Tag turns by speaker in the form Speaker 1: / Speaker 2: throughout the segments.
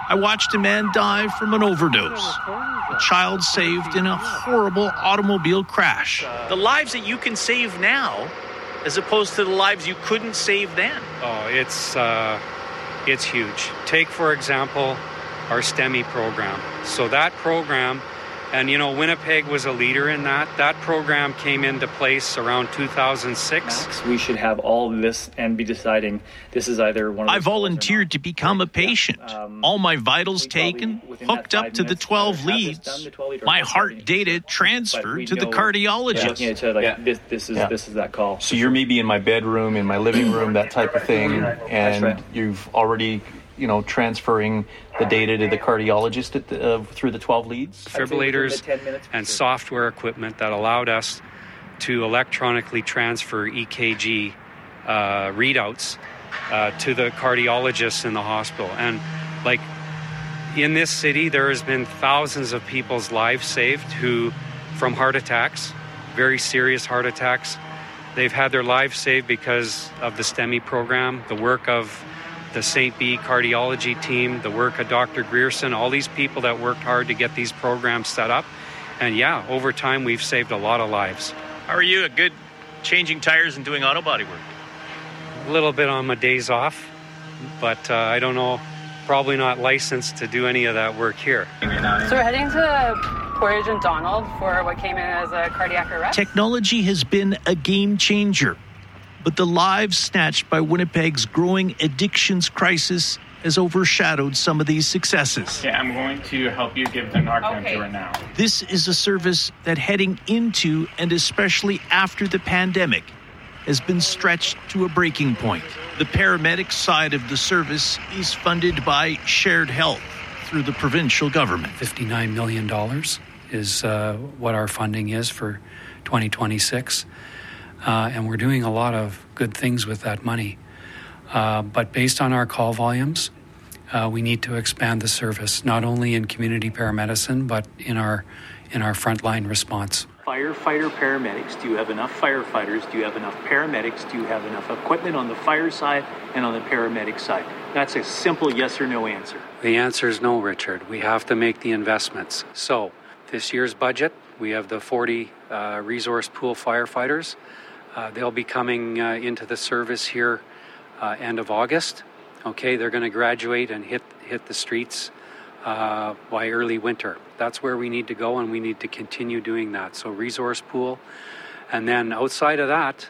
Speaker 1: I watched a man die from an overdose. A child saved in a horrible automobile crash.
Speaker 2: The lives that you can save now, as opposed to the lives you couldn't save then.
Speaker 3: Oh, it's huge. Take, for example, our STEMI program. So that program, and Winnipeg was a leader in that. That program came into place around 2006.
Speaker 4: Max, we should have all of this and be deciding this is either one of
Speaker 1: I volunteered to become a patient. All my vitals taken, hooked up to the 12 leads. My heart data transferred to the cardiologist.
Speaker 4: This is that call.
Speaker 5: So you're maybe in my bedroom, in my living room, that type of thing, and you've already transferring the data to the cardiologist through the 12 leads?
Speaker 3: Defibrillators and software equipment that allowed us to electronically transfer EKG readouts to the cardiologists in the hospital. And like in this city, there has been thousands of people's lives saved from heart attacks, very serious heart attacks. They've had their lives saved because of the STEMI program, the work of the St. B cardiology team, the work of Dr. Grierson, all these people that worked hard to get these programs set up. And over time, we've saved a lot of lives.
Speaker 2: How are you at good changing tires and doing auto body work?
Speaker 3: A little bit on my days off, but I don't know, probably not licensed to do any of that work here.
Speaker 6: So we're heading to Portage and Donald for what came in as a cardiac arrest.
Speaker 1: Technology has been a game changer, but the lives snatched by Winnipeg's growing addictions crisis has overshadowed some of these successes.
Speaker 7: Okay, I'm going to help you give the Narcan to her now.
Speaker 1: This is a service that heading into and especially after the pandemic has been stretched to a breaking point. The paramedic side of the service is funded by Shared Health through the provincial government.
Speaker 3: $59 million is what our funding is for 2026. And we're doing a lot of good things with that money. But based on our call volumes, we need to expand the service, not only in community paramedicine, but in our frontline response.
Speaker 8: Firefighter paramedics, do you have enough firefighters? Do you have enough paramedics? Do you have enough equipment on the fire side and on the paramedic side? That's a simple yes or no answer.
Speaker 3: The answer is no, Richard. We have to make the investments. So this year's budget, we have the 40 resource pool firefighters. They'll be coming into the service here end of August. Okay, they're going to graduate and hit the streets by early winter. That's where we need to go, and we need to continue doing that. So resource pool. And then outside of that,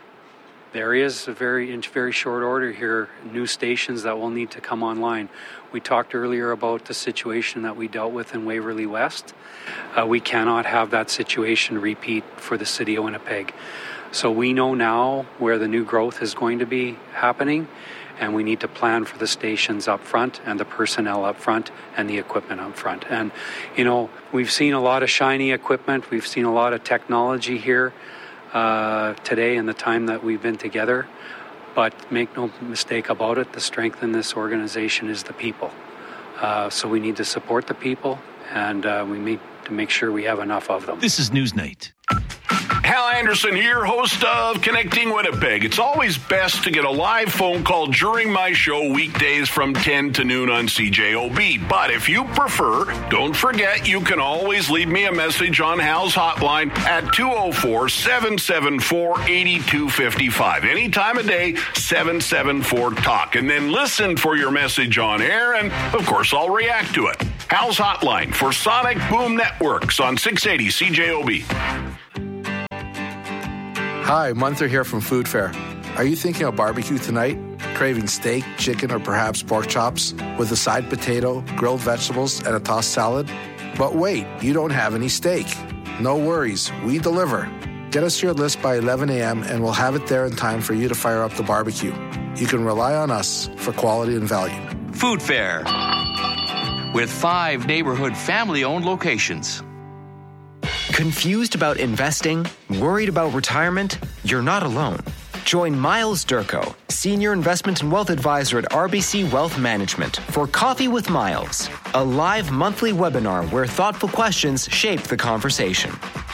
Speaker 3: there is in very short order here new stations that will need to come online. We talked earlier about the situation that we dealt with in Waverly West. We cannot have that situation repeat for the city of Winnipeg. So we know now where the new growth is going to be happening, and we need to plan for the stations up front and the personnel up front and the equipment up front. And, we've seen a lot of shiny equipment. We've seen a lot of technology here today in the time that we've been together. But make no mistake about it, the strength in this organization is the people. So we need to support the people, and we need to make sure we have enough of them.
Speaker 1: This is Newsnight.
Speaker 9: Hal Anderson here, host of Connecting Winnipeg. It's always best to get a live phone call during my show weekdays from 10 to noon on CJOB. But if you prefer, don't forget you can always leave me a message on Hal's hotline at 204-774-8255. Any time of day, 774-TALK. And then listen for your message on air, and of course I'll react to it. Hal's hotline for Sonic Boom Networks on 680 CJOB.
Speaker 10: Hi, Munther here from Food Fair. Are you thinking of barbecue tonight? Craving steak, chicken, or perhaps pork chops with a side potato, grilled vegetables, and a tossed salad? But wait, you don't have any steak. No worries, we deliver. Get us your list by 11 a.m. and we'll have it there in time for you to fire up the barbecue. You can rely on us for quality and value.
Speaker 11: Food Fair, with 5 neighborhood family-owned locations.
Speaker 12: Confused about investing? Worried about retirement? You're not alone. Join Miles Durko, Senior Investment and Wealth Advisor at RBC Wealth Management, for Coffee with Miles, a live monthly webinar where thoughtful questions shape the conversation.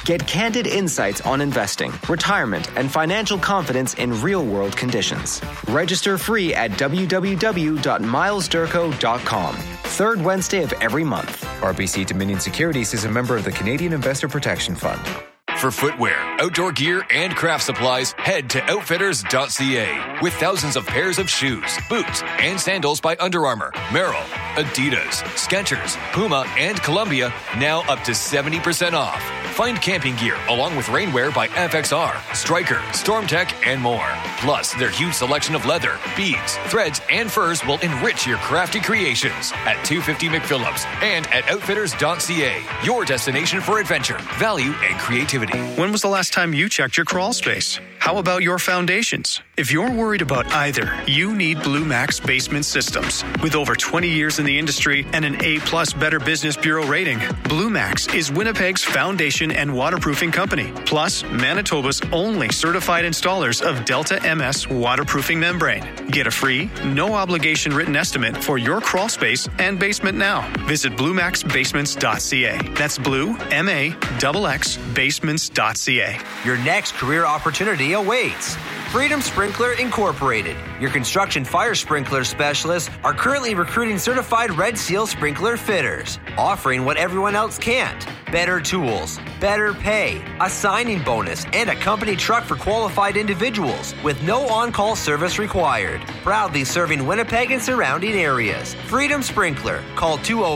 Speaker 12: Get candid insights on investing, retirement, and financial confidence in real-world conditions. Register free at www.milesdurco.com. Third Wednesday of every month.
Speaker 13: RBC Dominion Securities is a member of the Canadian Investor Protection Fund.
Speaker 14: For footwear, outdoor gear, and craft supplies, head to outfitters.ca. With thousands of pairs of shoes, boots, and sandals by Under Armour, Merrell, Adidas, Skechers, Puma, and Columbia, now up to 70% off. Find camping gear along with rainwear by FXR, Stryker, Stormtech, and more. Plus, their huge selection of leather, beads, threads, and furs will enrich your crafty creations at 250 McPhillips and at outfitters.ca. Your destination for adventure, value, and creativity.
Speaker 15: When was the last time you checked your crawl space? How about your foundations? If you're worried about either, you need Blue Max Basement Systems. With over 20 years in the industry and an A+ Better Business Bureau rating, Blue Max is Winnipeg's foundation and waterproofing company, plus Manitoba's only certified installers of Delta MS waterproofing membrane. Get a free, no-obligation written estimate for your crawl space and basement now. Visit bluemaxbasements.ca. That's Blue, M-A-X-X, basements.ca.
Speaker 16: Your next career opportunity awaits. Freedom Sprinkler Incorporated, your construction fire sprinkler specialists, are currently recruiting certified Red Seal sprinkler fitters, offering what everyone else can't. Better tools, better pay, a signing bonus, and a company truck for qualified individuals with no on-call service required. Proudly serving Winnipeg and surrounding areas. Freedom Sprinkler. Call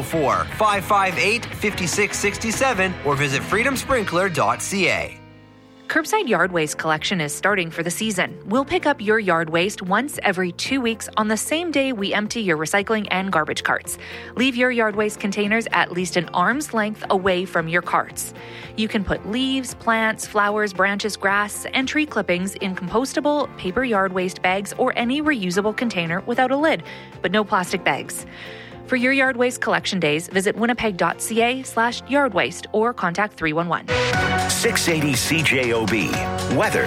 Speaker 16: 204-558-5667 or visit freedomsprinkler.ca.
Speaker 17: Curbside yard waste collection is starting for the season. We'll pick up your yard waste once every 2 weeks on the same day we empty your recycling and garbage carts. Leave your yard waste containers at least an arm's length away from your carts. You can put leaves, plants, flowers, branches, grass, and tree clippings in compostable paper yard waste bags or any reusable container without a lid, but no plastic bags. For your yard waste collection days, visit winnipeg.ca/yard waste or contact 311.
Speaker 18: 680 CJOB. Weather.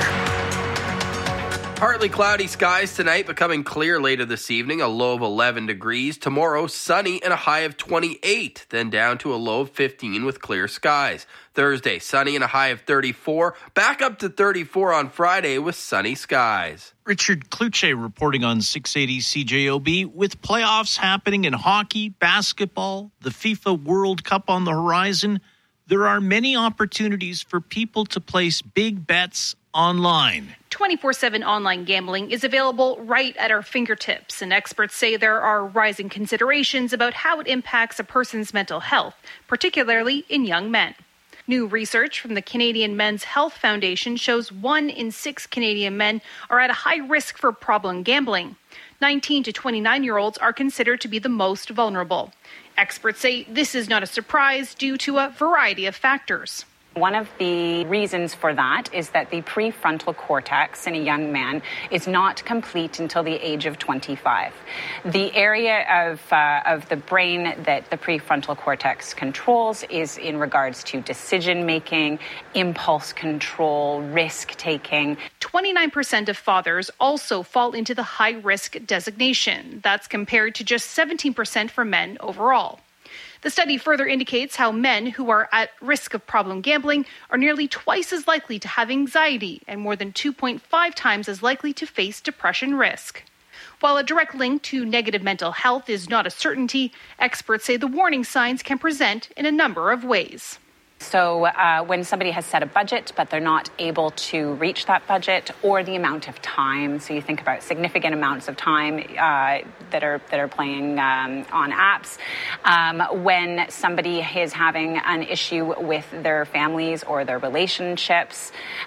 Speaker 19: Partly cloudy skies tonight, becoming clear later this evening, a low of 11 degrees. Tomorrow, sunny and a high of 28, then down to a low of 15 with clear skies. Thursday, sunny and a high of 34, back up to 34 on Friday with sunny skies.
Speaker 1: Richard Kluche reporting on 680 CJOB. With playoffs happening in hockey, basketball, the FIFA World Cup on the horizon, there are many opportunities for people to place big bets online.
Speaker 20: 24/7 online gambling is available right at our fingertips, and experts say there are rising considerations about how it impacts a person's mental health, particularly in young men. New research from the Canadian Men's Health Foundation shows 1 in 6 Canadian men are at a high risk for problem gambling. 19 to 29-year-olds are considered to be the most vulnerable. Experts say this is not a surprise due to a variety of factors.
Speaker 6: One of the reasons for that is that the prefrontal cortex in a young man is not complete until the age of 25. The area of the brain that the prefrontal cortex controls is in regards to decision-making, impulse control, risk-taking.
Speaker 20: 29% of fathers also fall into the high-risk designation. That's compared to just 17% for men overall. The study further indicates how men who are at risk of problem gambling are nearly twice as likely to have anxiety and more than 2.5 times as likely to face depression risk. While a direct link to negative mental health is not a certainty, experts say the warning signs can present in a number of ways.
Speaker 6: So when somebody has set a budget, but they're not able to reach that budget, or the amount of time, so you think about significant amounts of time that are playing on apps, when somebody is having an issue with their families or their relationships,